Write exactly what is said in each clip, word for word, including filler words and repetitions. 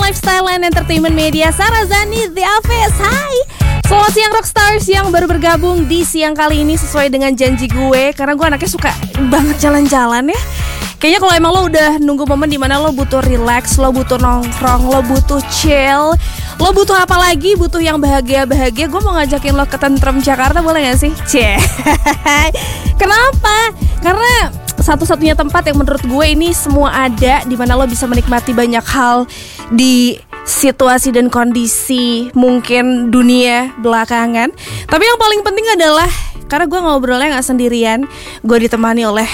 Lifestyle and Entertainment Media, Sarazani The Office. Hai, selamat siang Rockstars yang baru bergabung di siang kali ini sesuai dengan janji gue. Karena gue anaknya suka banget jalan-jalan ya. Kayaknya kalau emang lo udah nunggu momen dimana lo butuh relax, lo butuh nongkrong, lo butuh chill, lo butuh apa lagi, butuh yang bahagia-bahagia, gue mau ngajakin lo ke Tentrem Jakarta, boleh gak sih? Cie. Kenapa? Karena satu-satunya tempat yang menurut gue ini semua ada, dimana lo bisa menikmati banyak hal di situasi dan kondisi mungkin dunia belakangan. Tapi yang paling penting adalah karena gue ngobrolnya gak sendirian, gue ditemani oleh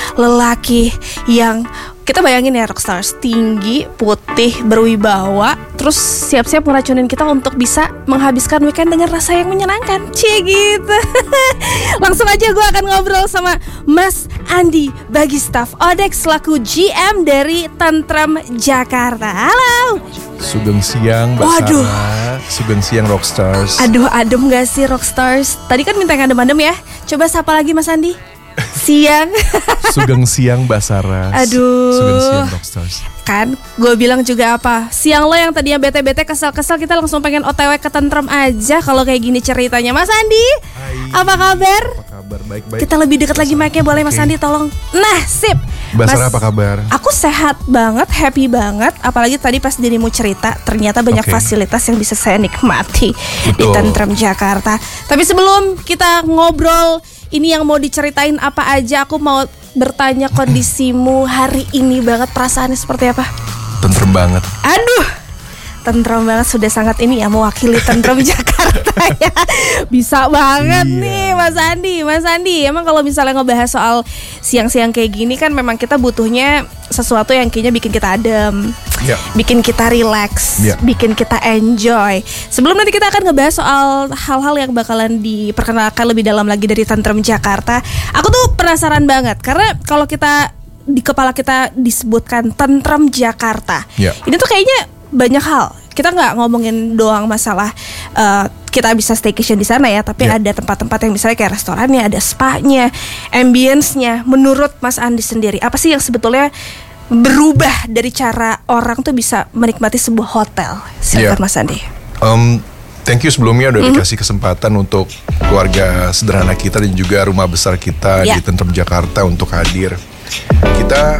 lelaki yang kita bayangin ya, Rockstars, tinggi, putih, berwibawa, terus siap-siap ngeracunin kita untuk bisa menghabiskan weekend dengan rasa yang menyenangkan. Cie gitu. Langsung aja gue akan ngobrol sama Mas Andi Bagistaf Odex selaku G M dari Tentrem Jakarta. Halo. Sugeng siang Mbak Waduh. Sarah. Sugeng siang Rockstars. Aduh, adem gak sih Rockstars? Tadi kan minta yang adem-adem ya. Coba sapa lagi Mas Andi. Siang. Sugeng siang Mbak Sarah. Aduh. Sugeng siang Rockstars. Kan gue bilang juga apa, siang lo yang tadinya bete-bete, kesel-kesel, kita langsung pengen O T W ke Tentrem aja kalau kayak gini ceritanya. Mas Andi, hai. Apa kabar? Apa kabar? Baik-baik. Kita lebih dekat lagi mic-nya, boleh Mas okay. Andi tolong. Nah, sip. Mbak Sarah apa kabar? Aku sehat banget, happy banget. Apalagi tadi pas dirimu cerita, ternyata banyak okay. fasilitas yang bisa saya nikmati. Betul. Di Tentrem Jakarta. Tapi sebelum kita ngobrol ini yang mau diceritain apa aja, aku mau bertanya kondisimu hari ini banget, perasaannya seperti apa? Tentrem banget. Aduh, tentrem banget, sudah sangat ini ya mewakili Tentrem Jakarta ya. Bisa banget iya. nih Mas Andi. Mas Andi, emang kalau misalnya ngebahas soal siang-siang kayak gini kan memang kita butuhnya sesuatu yang kayaknya bikin kita adem, yeah. bikin kita relax, yeah. bikin kita enjoy. Sebelum nanti kita akan ngebahas soal hal-hal yang bakalan diperkenalkan lebih dalam lagi dari Tentrem Jakarta, aku tuh penasaran banget karena kalau kita di kepala kita disebutkan Tentrem Jakarta, yeah. ini tuh kayaknya banyak hal. Kita nggak ngomongin doang masalah uh, kita bisa staycation di sana ya, tapi yeah. ada tempat-tempat yang misalnya kayak restorannya, ada spa-nya, ambience-nya. Menurut Mas Andi sendiri, apa sih yang sebetulnya berubah dari cara orang tuh bisa menikmati sebuah hotel? Silakan yeah. Mas Andi. Um, thank you sebelumnya udah mm-hmm. dikasih kesempatan untuk keluarga sederhana kita dan juga rumah besar kita yeah. di Tentrem Jakarta untuk hadir. Kita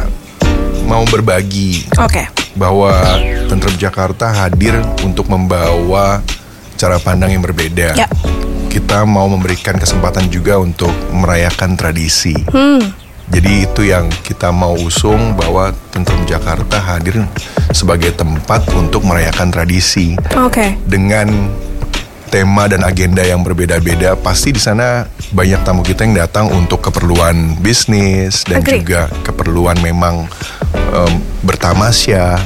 mau berbagi. Oke. Okay. Bahwa Tentrem Jakarta hadir untuk membawa cara pandang yang berbeda. Ya. Kita mau memberikan kesempatan juga untuk merayakan tradisi. Hmm. Jadi itu yang kita mau usung, bahwa Tentrem Jakarta hadir sebagai tempat untuk merayakan tradisi. Oke. Okay. Dengan tema dan agenda yang berbeda-beda. Pasti di sana banyak tamu kita yang datang untuk keperluan bisnis dan Agree. juga keperluan memang um, bertamasya,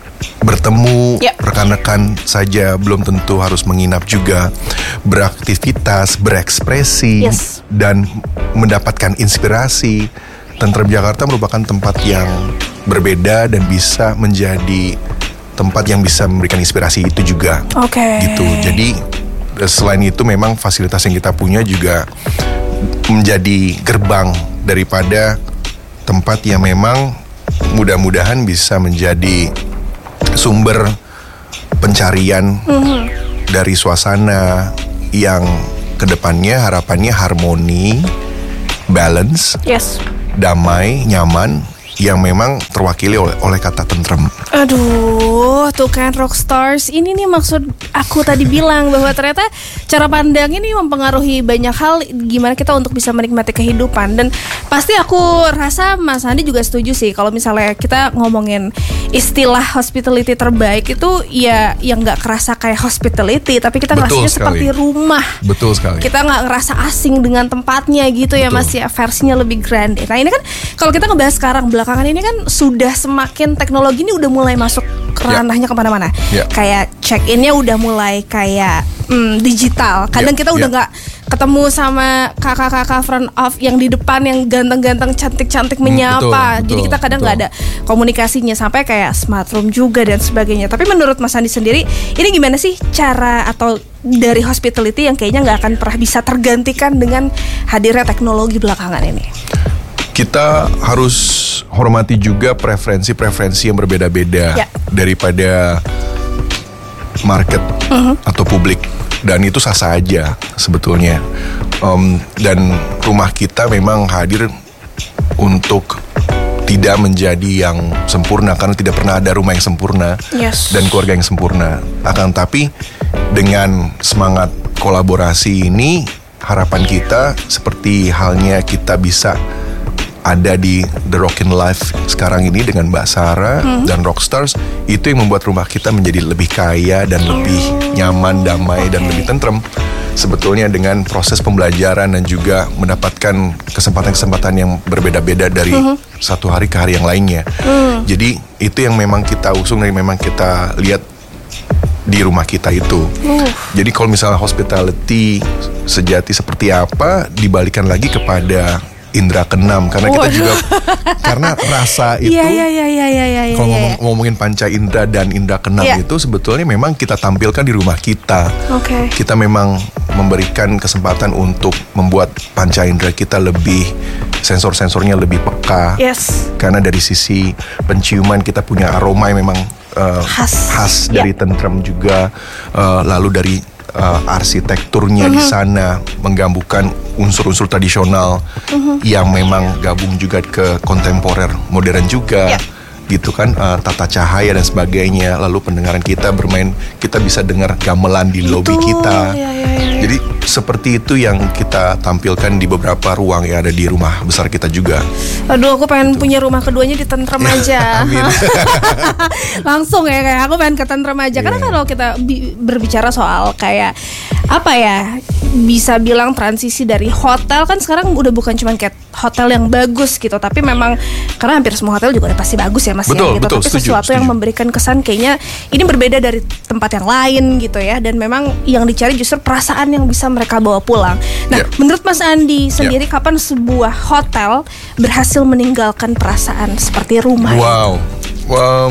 bertemu yep. rekan-rekan saja, belum tentu harus menginap juga, beraktivitas, berekspresi yes. dan mendapatkan inspirasi. Tentrem Jakarta merupakan tempat yang berbeda dan bisa menjadi tempat yang bisa memberikan inspirasi itu juga. Oke. Okay. Gitu. Jadi selain itu memang fasilitas yang kita punya juga menjadi gerbang daripada tempat yang memang mudah-mudahan bisa menjadi sumber pencarian mm-hmm. dari suasana yang kedepannya harapannya harmoni, balance, yes. damai, nyaman, yang memang terwakili oleh, oleh kata tentrem. Aduh, tuh kan Rockstars, ini nih maksud aku tadi bilang bahwa ternyata cara pandang ini mempengaruhi banyak hal gimana kita untuk bisa menikmati kehidupan. Dan pasti aku rasa Mas Andi juga setuju sih kalau misalnya kita ngomongin istilah hospitality terbaik itu ya yang nggak kerasa kayak hospitality, tapi kita ngerasanya seperti rumah. Betul sekali. Kita nggak ngerasa asing dengan tempatnya gitu. Betul. Ya Mas ya, versinya lebih grande. Nah ini kan kalau kita ngebahas sekarang belakangan ini kan sudah semakin teknologi ini udah mulai masuk ke ranahnya yeah. kemana-mana. Yeah. Kayak check-innya udah mulai kayak hmm, digital. Kadang yeah. kita udah nggak yeah. ketemu sama kakak-kakak front of yang di depan yang ganteng-ganteng, cantik-cantik menyapa. Hmm, betul, Jadi betul, kita kadang nggak ada komunikasinya, sampai kayak smart room juga dan sebagainya. Tapi menurut Mas Andi sendiri, ini gimana sih cara atau dari hospitality yang kayaknya nggak akan pernah bisa tergantikan dengan hadirnya teknologi belakangan ini? Kita harus hormati juga preferensi-preferensi yang berbeda-beda ya. Daripada market uh-huh. atau publik, dan itu sah-sah aja sebetulnya. Um, dan rumah kita memang hadir untuk tidak menjadi yang sempurna, karena tidak pernah ada rumah yang sempurna yes. dan keluarga yang sempurna. Akan tapi dengan semangat kolaborasi ini, harapan kita seperti halnya kita bisa ada di The Rockin' Life sekarang ini dengan Mbak Sarah hmm. dan Rockstars, itu yang membuat rumah kita menjadi lebih kaya dan lebih nyaman, damai, okay. dan lebih tentrem. Sebetulnya dengan proses pembelajaran dan juga mendapatkan kesempatan-kesempatan yang berbeda-beda dari hmm. satu hari ke hari yang lainnya. Hmm. Jadi itu yang memang kita usung dan memang kita lihat di rumah kita itu. Uh. Jadi kalau misalnya hospitality sejati seperti apa, dibalikan lagi kepada indra keenam, karena kita Waduh. juga karena rasa itu yeah, yeah, yeah, yeah, yeah, yeah, kalau yeah. ngomong, ngomongin panca indra dan indra keenam yeah. itu sebetulnya memang kita tampilkan di rumah kita. Okay. Kita memang memberikan kesempatan untuk membuat panca indra kita lebih, sensor-sensornya lebih peka. Yes. Karena dari sisi penciuman kita punya aroma yang memang uh, khas, khas yeah. dari tentrem juga, uh, lalu dari Uh, arsitekturnya uh-huh. di sana menggabungkan unsur-unsur tradisional uh-huh. yang memang gabung juga ke kontemporer modern juga, yeah. gitu kan, uh, tata cahaya dan sebagainya. Lalu pendengaran kita bermain, kita bisa dengar gamelan di lobi kita. Yeah, yeah, yeah, yeah. Jadi seperti itu yang kita tampilkan di beberapa ruang yang ada di rumah besar kita juga. Aduh, aku pengen gitu. Punya rumah keduanya di Tentrem aja. Amin. Langsung ya, kayak aku pengen ke Tentrem aja. Yeah. Karena kalau kita bi- berbicara soal kayak apa ya, bisa bilang transisi dari hotel, kan sekarang udah bukan cuma kayak hotel yang bagus gitu, tapi memang karena hampir semua hotel juga udah pasti bagus ya Mas, betul, ya, gitu. Betul, tapi setuju, sesuatu setuju. yang memberikan kesan kayaknya ini berbeda dari tempat yang lain gitu ya, dan memang yang dicari justru perasaan yang bisa mereka bawa pulang. Nah, yeah. menurut Mas Andi sendiri, yeah. kapan sebuah hotel berhasil meninggalkan perasaan seperti rumah? Wow, wow.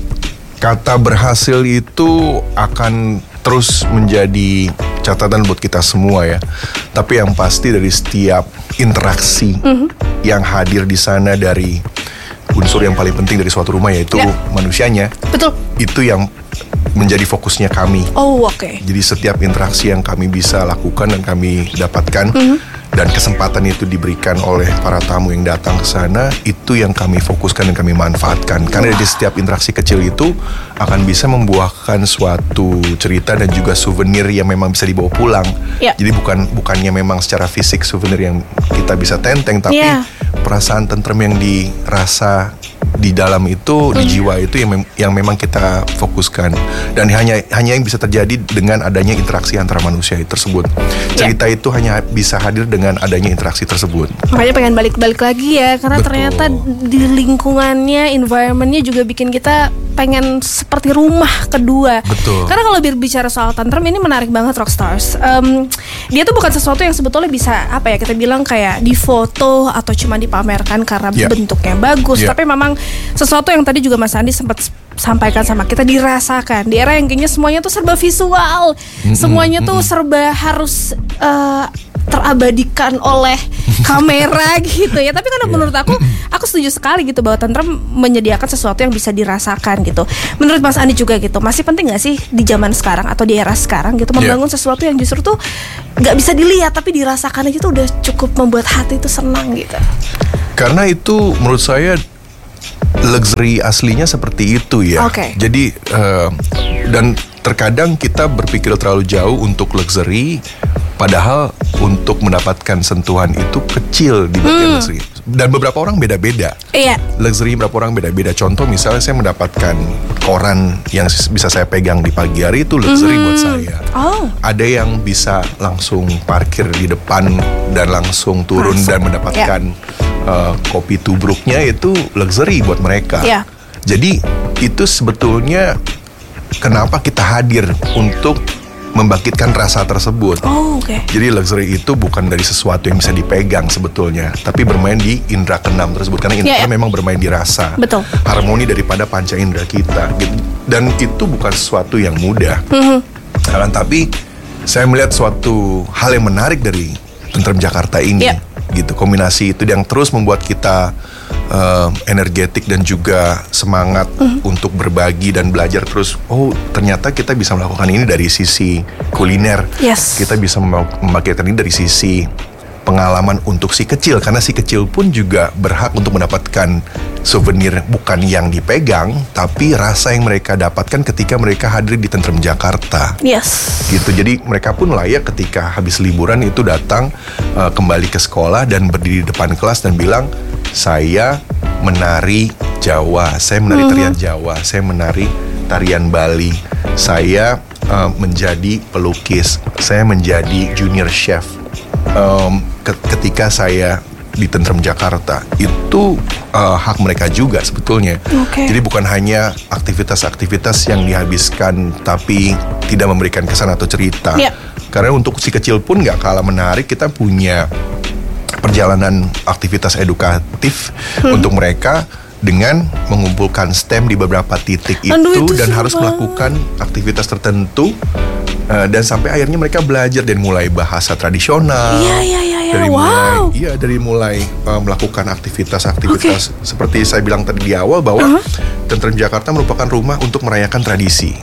Kata berhasil itu akan terus menjadi catatan buat kita semua ya. Tapi yang pasti dari setiap interaksi mm-hmm. yang hadir di sana, dari unsur yang paling penting dari suatu rumah, yaitu yeah. manusianya. Betul. Itu yang menjadi fokusnya kami. Oh, oke. Okay. Jadi setiap interaksi yang kami bisa lakukan dan kami dapatkan, mm-hmm. dan kesempatan itu diberikan oleh para tamu yang datang ke sana, itu yang kami fokuskan dan kami manfaatkan. Karena wow. dari setiap interaksi kecil itu akan bisa membuahkan suatu cerita dan juga souvenir yang memang bisa dibawa pulang. Yeah. Jadi bukan bukannya memang secara fisik souvenir yang kita bisa tenteng, tapi yeah. perasaan tentrem yang dirasa di dalam itu, mm. di jiwa itu yang mem- yang memang kita fokuskan, dan hanya hanya yang bisa terjadi dengan adanya interaksi antara manusia tersebut. Cerita yeah. itu hanya bisa hadir dengan adanya interaksi tersebut. Makanya pengen balik-balik lagi ya, karena Betul. ternyata di lingkungannya, environmentnya juga bikin kita pengen seperti rumah kedua. Betul. Karena kalau berbicara soal tentrem ini menarik banget Rockstars. Um, dia tuh bukan sesuatu yang sebetulnya bisa apa ya kita bilang kayak difoto atau cuma dipamerkan karena yeah. bentuknya bagus, yeah. tapi memang sesuatu yang tadi juga Mas Andi sempat sampaikan sama kita, dirasakan di era yang kayaknya semuanya tuh serba visual, mm-hmm. semuanya tuh mm-hmm. serba harus uh, terabadikan oleh kamera gitu ya. Tapi karena yeah. menurut aku, aku setuju sekali gitu bahwa tentrem menyediakan sesuatu yang bisa dirasakan gitu. Menurut Mas Andi juga gitu, masih penting nggak sih di zaman sekarang atau di era sekarang gitu membangun yeah. sesuatu yang justru tuh nggak bisa dilihat tapi dirasakan aja tuh udah cukup membuat hati itu senang gitu. Karena itu menurut saya luxury aslinya seperti itu ya. Okay. Jadi uh, dan terkadang kita berpikir terlalu jauh untuk luxury, padahal untuk mendapatkan sentuhan itu kecil di bagian hmm. luxury. Dan beberapa orang beda-beda. Iya. Luxury beberapa orang beda-beda. Contoh misalnya saya mendapatkan koran yang bisa saya pegang di pagi hari, itu luxury hmm. buat saya. Oh. Ada yang bisa langsung parkir di depan dan langsung turun Masuk. dan mendapatkan yeah. Uh, kopi tubruknya, itu luxury buat mereka. Yeah. Jadi itu sebetulnya kenapa kita hadir untuk membangkitkan rasa tersebut. Oh, oke. Okay. Jadi luxury itu bukan dari sesuatu yang bisa dipegang sebetulnya, tapi bermain di indra keenam tersebut. Karena indra yeah, yeah. memang bermain di rasa. Betul. Harmoni daripada panca indra kita. Dan itu bukan sesuatu yang mudah. Mm-hmm. Karena tapi saya melihat suatu hal yang menarik dari Tentrem Jakarta ini. Yeah. Gitu, kombinasi itu yang terus membuat kita uh, energetik dan juga semangat mm. untuk berbagi dan belajar terus. Oh, ternyata kita bisa melakukan ini dari sisi kuliner. Yes. Kita bisa memakaikan ini dari sisi pengalaman untuk si kecil, karena si kecil pun juga berhak untuk mendapatkan souvenir, bukan yang dipegang, tapi rasa yang mereka dapatkan ketika mereka hadir di Tentrem Jakarta. Yes. Gitu. Jadi mereka pun layak ketika habis liburan itu datang uh, kembali ke sekolah dan berdiri di depan kelas dan bilang, saya menari Jawa, saya menari mm-hmm. tarian Jawa, saya menari tarian Bali, saya uh, menjadi pelukis, saya menjadi junior chef. Um, ketika saya di Tentrem Jakarta, itu uh, hak mereka juga sebetulnya. Okay. Jadi bukan hanya aktivitas-aktivitas yang dihabiskan tapi tidak memberikan kesan atau cerita. Yeah. Karena untuk si kecil pun nggak kalah menarik, kita punya perjalanan aktivitas edukatif hmm. untuk mereka dengan mengumpulkan stem di beberapa titik itu, Aduh, itu dan sumpah. harus melakukan aktivitas tertentu. Uh, dan sampai akhirnya mereka belajar dan mulai bahasa tradisional. Iya iya iya ya. Dari Wow. mulai, iya dari mulai uh, melakukan aktivitas-aktivitas okay. seperti saya bilang tadi di awal bahwa uh-huh. Tentrem Jakarta merupakan rumah untuk merayakan tradisi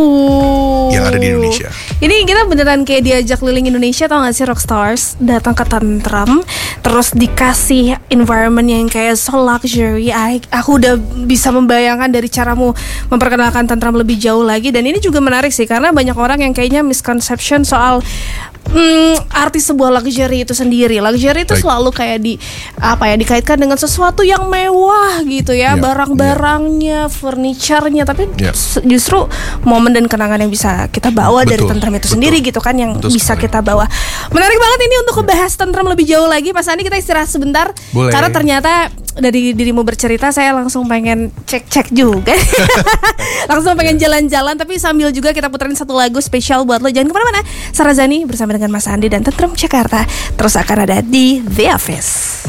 uh. yang ada di Indonesia. Ini kita beneran kayak diajak keliling Indonesia, tau gak sih Rockstars, datang ke Tentrem, terus dikasih environment yang kayak so luxury. I, aku udah bisa membayangkan dari caramu memperkenalkan Tentrem lebih jauh lagi. Dan ini juga menarik sih, karena banyak orang yang kayaknya misconception soal hmm, arti sebuah luxury itu sendiri. Luxury itu Baik. selalu kayak di apa ya dikaitkan dengan sesuatu yang mewah gitu ya, Yeah, barang-barangnya, furniture-nya, tapi Yeah. justru momen dan kenangan yang bisa kita bawa Betul, dari Tentrem itu betul. sendiri gitu kan, yang Betul bisa sekali. kita bawa. Menarik banget ini untuk ngebahas Tentrem lebih jauh lagi. Mas Andi, kita istirahat sebentar. Boleh. Karena ternyata dari dirimu bercerita, saya langsung pengen cek-cek juga. Langsung pengen jalan-jalan, tapi sambil juga kita puterin satu lagu spesial buat lo. Jangan kemana-mana. Sarazani bersama dengan Mas Andi dan Tentrem Jakarta terus akan ada di The Office.